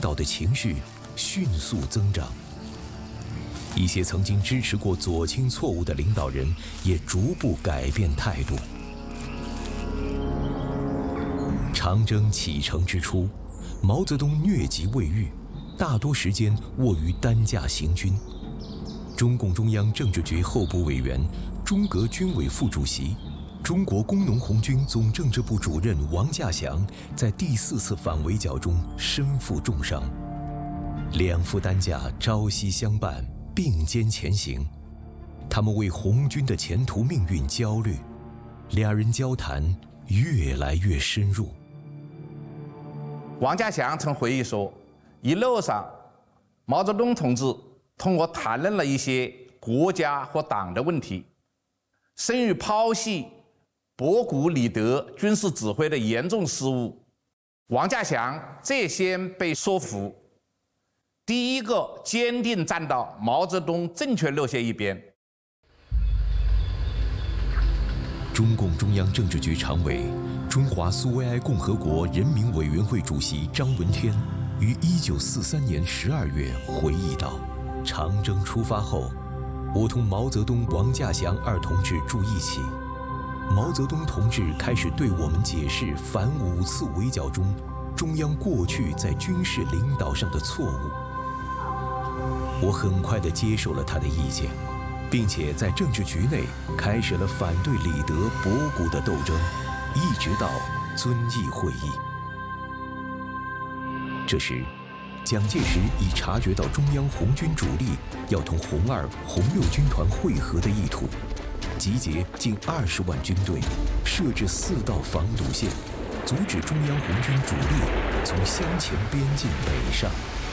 倒的情绪迅速增长。一些曾经支持过左倾错误的领导人也逐步改变态度。长征启程之初，毛泽东疟疾未愈，大多时间卧于担架行军。中共中央政治局候补委员、中革军委副主席、中国工农红军总政治部主任王稼祥在第4次反围剿中身负重伤，两副担架朝夕相伴，并肩前行。他们为红军的前途命运焦虑，俩人交谈越来越深入。 王稼祥曾回忆说，一路上毛泽东同志同我谈论了一些国家和党的问题，甚于剖析博古李德军事指挥的严重失误。王稼祥最先被说服，第一个坚定站到毛泽东正确路线一边。 中共中央政治局常委、中华苏维埃共和国人民委员会主席张闻天于1943年12月回忆道：长征出发后，我同毛泽东、王稼祥二同志住一起。毛泽东同志开始对我们解释反5次围剿中中央过去在军事领导上的错误。我很快地接受了他的意见，并且在政治局内开始了反对李德、博古的斗争，一直到遵义会议。这时，蒋介石已察觉到中央红军主力要同红2、红6军团会合的意图，集结近20万军队，设置4道防堵线，阻止中央红军主力从湘黔边境北上。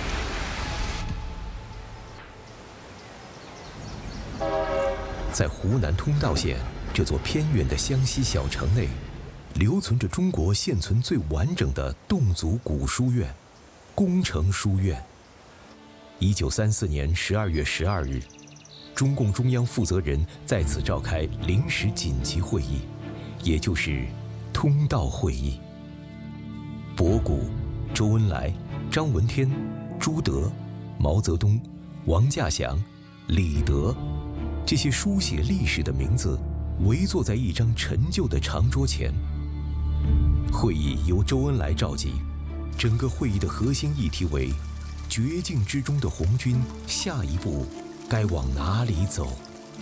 在湖南通道县这座偏远的湘西小城内，留存着中国现存最完整的侗族古书院——工程书院。1934年12月12日，中共中央负责人在此召开临时紧急会议，也就是通道会议。博古、周恩来、张闻天、朱德、毛泽东、王稼祥、李德，这些书写历史的名字围坐在一张陈旧的长桌前。会议由周恩来召集，整个会议的核心议题为绝境之中的红军下一步该往哪里走。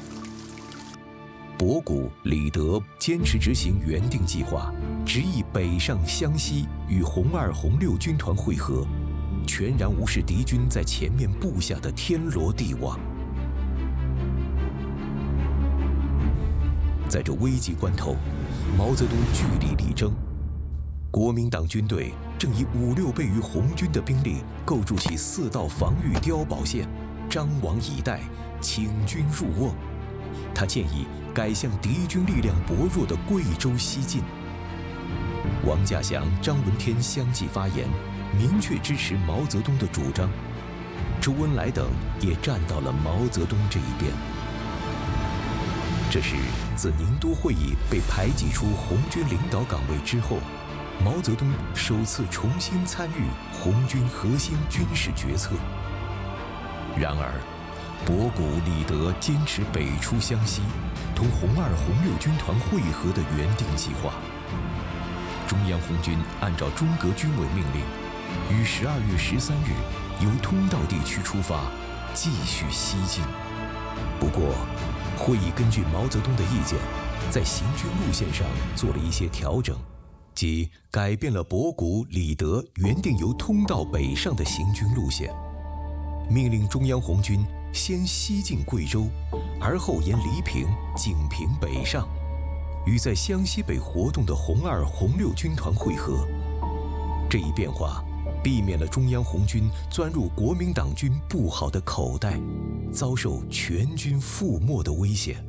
博古、李德坚持执行原定计划，执意北上湘西与红2、红6军团会合，全然无视敌军在前面布下的天罗地网。在这危急关头，毛泽东据理力争。国民党军队正以5、6倍于红军的兵力构筑起4道防御碉堡线，张网以待，请军入瓮。他建议改向敌军力量薄弱的贵州西进。王稼祥、张闻天相继发言，明确支持毛泽东的主张。周恩来等也站到了毛泽东这一边。这是自宁都会议被排挤出红军领导岗位之后，毛泽东首次重新参与红军核心军事决策。然而，博古、李德坚持北出湘西，同红2、红6军团会合的原定计划。中央红军按照中革军委命令，于12月13日由通道地区出发，继续西进。不过，会议根据毛泽东的意见，在行军路线上做了一些调整，即改变了博古、李德原定由通道北上的行军路线，命令中央红军先西进贵州，而后沿黎平、景平北上，与在湘西北活动的红2、红6军团会合。这一变化避免了中央红军钻入国民党军不好的口袋，遭受全军覆没的危险。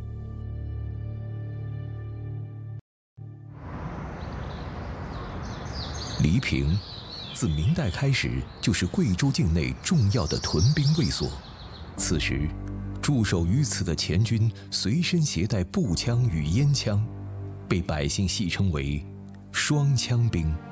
黎平自明代开始就是贵州境内重要的屯兵卫所。此时，驻守于此的前军随身携带步枪与烟枪，被百姓戏称为“双枪兵”。